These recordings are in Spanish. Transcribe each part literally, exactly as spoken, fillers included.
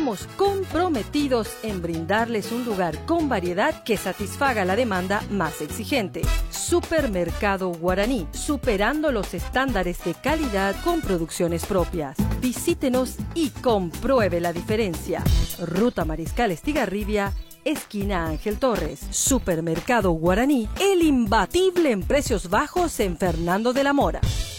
Estamos comprometidos en brindarles un lugar con variedad que satisfaga la demanda más exigente. Supermercado Guaraní, superando los estándares de calidad con producciones propias. Visítenos y compruebe la diferencia. Ruta Mariscal Estigarribia, esquina Ángel Torres. Supermercado Guaraní, el imbatible en precios bajos en Fernando de la Mora.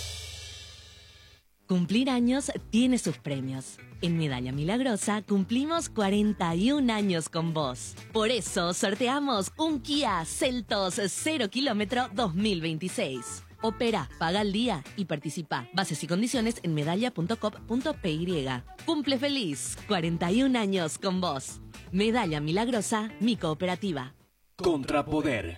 Cumplir años tiene sus premios. En Medalla Milagrosa cumplimos cuarenta y un años con vos. Por eso sorteamos un Kia Seltos cero kilómetro dos mil veintiséis. Opera, paga al día y participa. Bases y condiciones en medalla punto com punto p y. Cumple feliz, cuarenta y un años con vos. Medalla Milagrosa, mi cooperativa. Contrapoder.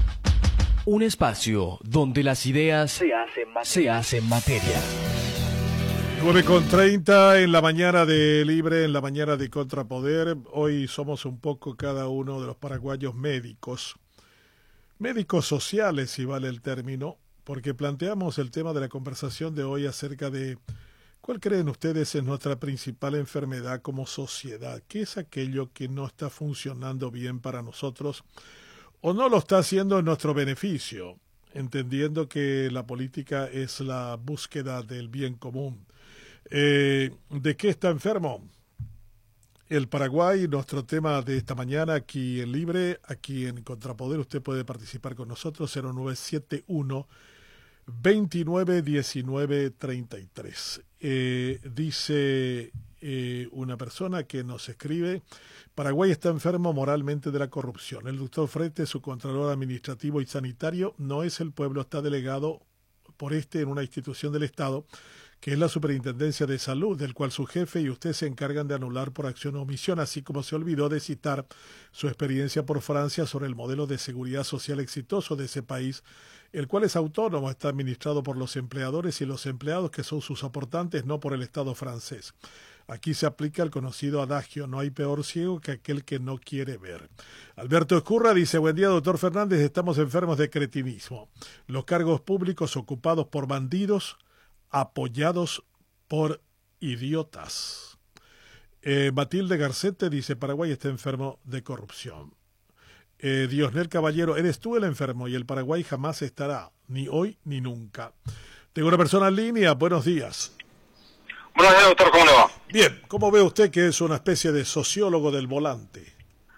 Un espacio donde las ideas se hacen materia. Se hacen materia. nueve con treinta en la mañana de Libre, en la mañana de Contrapoder. Hoy somos un poco cada uno de los paraguayos médicos. Médicos sociales, si vale el término, porque planteamos el tema de la conversación de hoy acerca de ¿cuál creen ustedes es nuestra principal enfermedad como sociedad? ¿Qué es aquello que no está funcionando bien para nosotros o no lo está haciendo en nuestro beneficio? Entendiendo que la política es la búsqueda del bien común. Eh, ¿De qué está enfermo? El Paraguay, nuestro tema de esta mañana aquí en Libre, aquí en Contrapoder. Usted puede participar con nosotros, cero nueve siete uno, veintinueve diecinueve treinta y tres. Eh, dice eh, una persona que nos escribe: Paraguay está enfermo moralmente de la corrupción. El doctor Frete, su contralor administrativo y sanitario, no es el pueblo, está delegado por este en una institución del Estado, que es la Superintendencia de Salud, del cual su jefe y usted se encargan de anular por acción o omisión, así como se olvidó de citar su experiencia por Francia sobre el modelo de seguridad social exitoso de ese país, el cual es autónomo, está administrado por los empleadores y los empleados, que son sus aportantes, no por el Estado francés. Aquí se aplica el conocido adagio: no hay peor ciego que aquel que no quiere ver. Alberto Escurra dice: buen día, doctor Fernández, estamos enfermos de cretinismo. Los cargos públicos ocupados por bandidos, apoyados por idiotas. Eh, Matilde Garcete dice: Paraguay está enfermo de corrupción. Eh, Diosnel Caballero: eres tú el enfermo y el Paraguay jamás estará, ni hoy ni nunca. Tengo una persona en línea. Buenos días. Buenos días, doctor, ¿cómo le va? Bien, ¿cómo ve usted que es una especie de sociólogo del volante?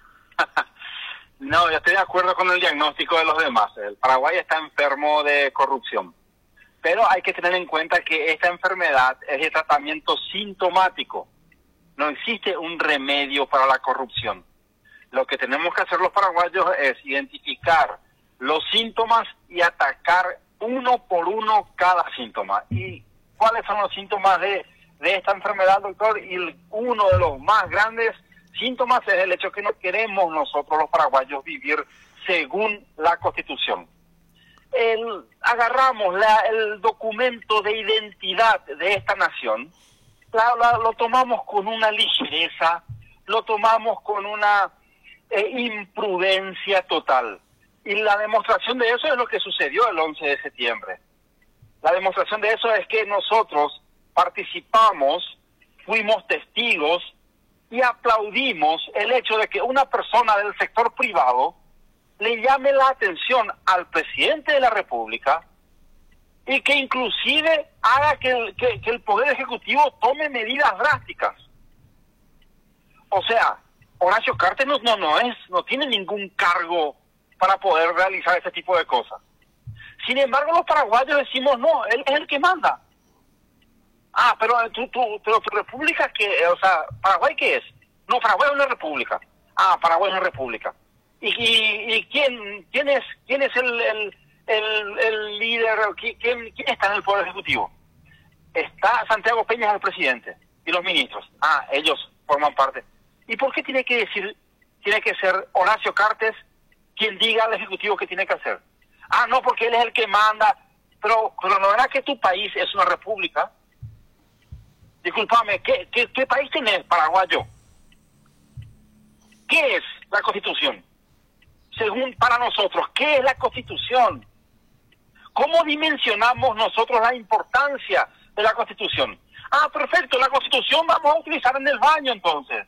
No, yo estoy de acuerdo con el diagnóstico de los demás. El Paraguay está enfermo de corrupción. Pero hay que tener en cuenta que esta enfermedad es de tratamiento sintomático. No existe un remedio para la corrupción. Lo que tenemos que hacer los paraguayos es identificar los síntomas y atacar uno por uno cada síntoma. ¿Y cuáles son los síntomas de, de esta enfermedad, doctor? Y el, uno de los más grandes síntomas es el hecho que no queremos nosotros los paraguayos vivir según la Constitución. El, agarramos la, el documento de identidad de esta nación, la, la, lo tomamos con una ligereza, lo tomamos con una eh, imprudencia total. Y la demostración de eso es lo que sucedió el once de septiembre. La demostración de eso es que nosotros participamos, fuimos testigos y aplaudimos el hecho de que una persona del sector privado le llame la atención al presidente de la República y que inclusive haga que el, que, que el Poder Ejecutivo tome medidas drásticas. O sea, Horacio Cartes no, no, no, es, no tiene ningún cargo para poder realizar ese tipo de cosas. Sin embargo, los paraguayos decimos, no, él es el que manda. Ah, pero tu, tu, pero tu república, ¿qué? O sea, ¿Paraguay qué es? No, Paraguay es una república. Ah, Paraguay es una república. ¿Y, y, y quién quién es quién es el el, el, el líder? ¿quién, ¿Quién está en el Poder Ejecutivo? Está Santiago Peña, el presidente, y los ministros. Ah, ellos forman parte. ¿Y por qué tiene que decir, tiene que ser Horacio Cartes quien diga al Ejecutivo qué tiene que hacer? Ah, no, porque él es el que manda. Pero, pero ¿no era que tu país es una república? Discúlpame, ¿qué, qué, qué país tenés, paraguayo? ¿Qué es la Constitución? Según para nosotros, ¿qué es la Constitución? ¿Cómo dimensionamos nosotros la importancia de la Constitución? Ah, perfecto, la Constitución vamos a utilizar en el baño entonces.